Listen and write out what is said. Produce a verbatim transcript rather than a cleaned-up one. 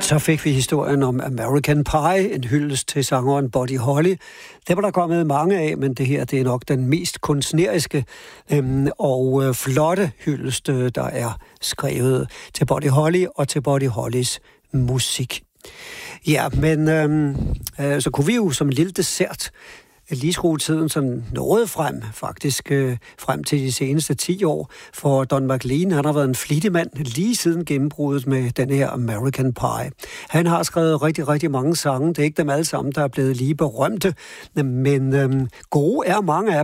Så fik vi historien om American Pie, en hyldest til sangeren Buddy Holly. Det var der kommet mange af, men det her det er nok den mest kunstneriske øhm, og øh, flotte hyldest, der er skrevet til Buddy Holly og til Buddy Hollys musik. Ja, men øhm, øh, så kunne vi jo som en lille dessert lige skrue tiden sådan noget frem, faktisk øh, frem til de seneste ti år. For Don McLean, han har været en flittig mand lige siden gennembruddet med den her American Pie. Han har skrevet rigtig, rigtig mange sange. Det er ikke dem alle sammen, der er blevet lige berømte, men øh, gode er mange af